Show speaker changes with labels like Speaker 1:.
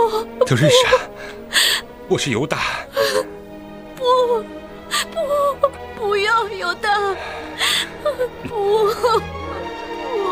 Speaker 1: 德瑞莎，我是犹大。
Speaker 2: 不要，犹大，不。